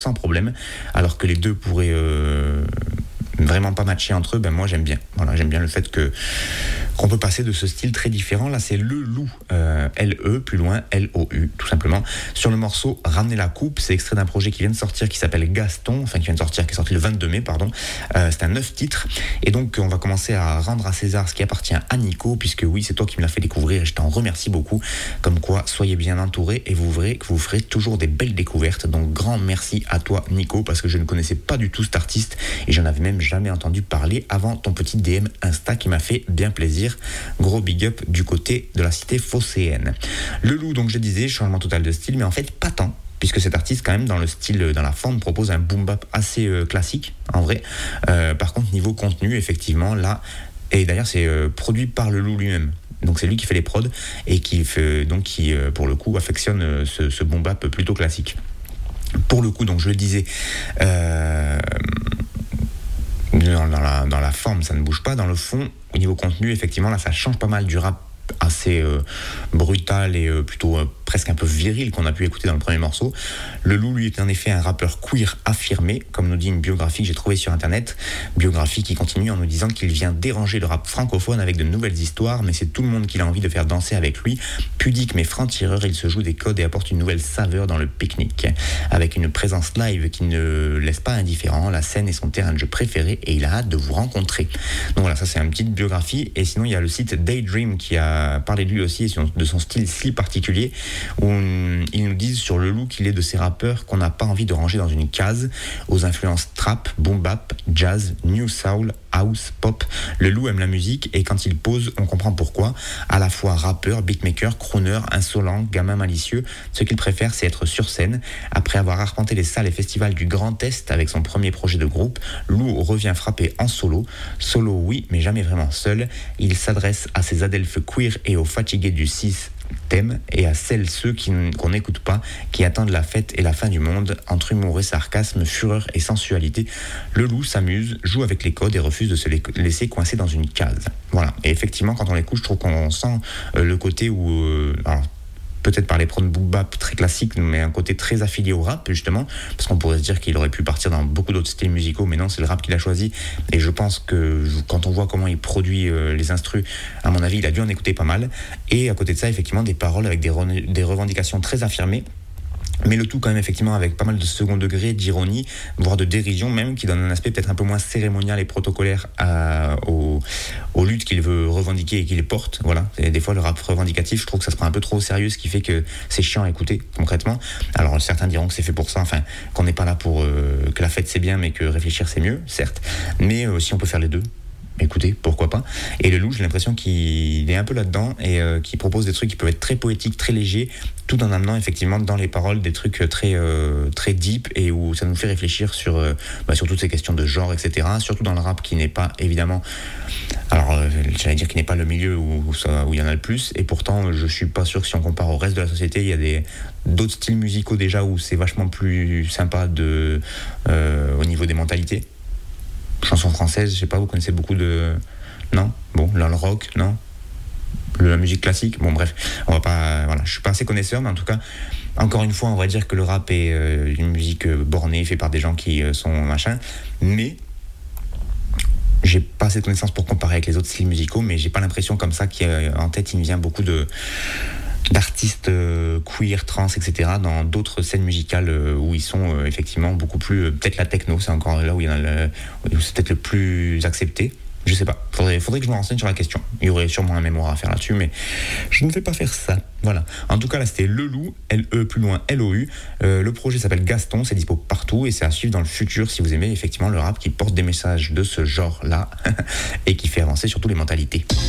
sans problème, alors que les deux pourraient vraiment pas matcher entre eux. Ben moi j'aime bien. Voilà, j'aime bien le fait qu'on peut passer de ce style très différent. Là c'est Le Loup, L-E, plus loin, L-O-U, tout simplement. Sur le morceau Ramener la coupe, c'est extrait d'un projet qui vient de sortir, qui s'appelle Gaston, qui est sorti le 22 mai, pardon. C'est un 9 titres. Et donc on va commencer à rendre à César ce qui appartient à Nico, puisque oui, c'est toi qui me l'as fait découvrir et je t'en remercie beaucoup. Comme quoi, soyez bien entourés et vous verrez que vous ferez toujours des belles découvertes. Donc grand merci à toi Nico, parce que je ne connaissais pas du tout cet artiste et j'en avais même jamais entendu parler avant ton petit DM Insta qui m'a fait bien plaisir. Gros big up du côté de la cité phocéenne. Le Loup, donc je disais, changement total de style, mais en fait pas tant, puisque cet artiste quand même dans le style, dans la forme, propose un boom bap assez classique en vrai. Par contre niveau contenu, effectivement là, et d'ailleurs c'est produit par Le Loup lui-même. Donc c'est lui qui fait les prods et qui pour le coup affectionne ce boom bap plutôt classique. Pour le coup, donc je le disais, dans la forme ça ne bouge pas, dans le fond au niveau contenu effectivement là ça change pas mal du rap assez brutal et plutôt presque un peu viril qu'on a pu écouter dans le premier morceau. Le Loup lui est en effet un rappeur queer affirmé, comme nous dit une biographie que j'ai trouvée sur internet, biographie qui continue en nous disant qu'il vient déranger le rap francophone avec de nouvelles histoires, mais c'est tout le monde qu'il a envie de faire danser avec lui. Pudique mais franc-tireur, il se joue des codes et apporte une nouvelle saveur dans le pique-nique, avec une présence live qui ne laisse pas indifférent. La scène est son terrain de jeu préféré et il a hâte de vous rencontrer. Donc voilà, ça c'est une petite biographie. Et sinon il y a le site Daydream qui a parlé de lui aussi et de son style si particulier, où ils nous disent sur Le Loup qu'il est de ces rappeurs qu'on n'a pas envie de ranger dans une case, aux influences trap, boom bap, jazz, new soul, house, pop. Le Loup aime la musique et quand il pose, on comprend pourquoi. À la fois rappeur, beatmaker, crooner, insolent, gamin malicieux, ce qu'il préfère c'est être sur scène. Après avoir arpenté les salles et festivals du Grand Est avec son premier projet de groupe, Loup revient frapper en solo. Solo oui, mais jamais vraiment seul. Il s'adresse à ses adelphes queer et aux fatigués du système et à ceux qu'on n'écoute pas, qui attendent la fête et la fin du monde, entre humour et sarcasme, fureur et sensualité. Le Loup s'amuse, joue avec les codes et refuse de se laisser coincer dans une case. Voilà. Et effectivement, quand on l'écoute, je trouve qu'on sent le côté où... alors, peut-être par les prods boom bap très classiques, mais un côté très affilié au rap, justement, parce qu'on pourrait se dire qu'il aurait pu partir dans beaucoup d'autres styles musicaux, mais non, c'est le rap qu'il a choisi, et je pense que quand on voit comment il produit les instrus, à mon avis, il a dû en écouter pas mal, et à côté de ça, effectivement, des paroles avec des revendications très affirmées, mais le tout quand même effectivement avec pas mal de second degré, d'ironie, voire de dérision même, qui donne un aspect peut-être un peu moins cérémonial et protocolaire aux luttes qu'il veut revendiquer et qu'il les porte. Voilà. Et des fois le rap revendicatif, je trouve que ça se prend un peu trop au sérieux, ce qui fait que c'est chiant à écouter concrètement. Alors certains diront que c'est fait pour ça, enfin qu'on n'est pas là pour que la fête c'est bien mais que réfléchir c'est mieux, certes, mais si on peut faire les deux, écoutez, pourquoi pas. Et Le Loup, j'ai l'impression qu'il est un peu là-dedans et qu'il propose des trucs qui peuvent être très poétiques, très légers, tout en amenant effectivement dans les paroles des trucs très deep et où ça nous fait réfléchir sur toutes ces questions de genre, etc. Surtout dans le rap qui n'est pas évidemment... Alors, j'allais dire qu'il n'est pas le milieu où il y en a le plus, et pourtant, je suis pas sûr que si on compare au reste de la société, il y a d'autres styles musicaux déjà où c'est vachement plus sympa au niveau des mentalités. Chansons françaises, je sais pas, vous connaissez beaucoup de... Non ? Bon, là, le rock, non ? La musique classique, bon bref, on va pas... Voilà, je suis pas assez connaisseur, mais en tout cas, encore une fois, on va dire que le rap est une musique bornée, faite par des gens qui sont machin, mais j'ai pas assez de connaissances pour comparer avec les autres styles musicaux, mais j'ai pas l'impression comme ça qu'en tête, il me vient beaucoup d'artistes queer, trans, etc. dans d'autres scènes musicales où ils sont effectivement beaucoup plus... peut-être la techno, c'est encore là où c'est peut-être le plus accepté. Je sais pas, faudrait que je me renseigne sur la question. Il y aurait sûrement un mémoire à faire là-dessus, mais je ne vais pas faire ça. Voilà. En tout cas, là, c'était Le Loup, L-E, plus loin, L-O-U. Le projet s'appelle Gaston, c'est dispo partout et c'est à suivre dans le futur si vous aimez effectivement le rap qui porte des messages de ce genre-là et qui fait avancer surtout les mentalités.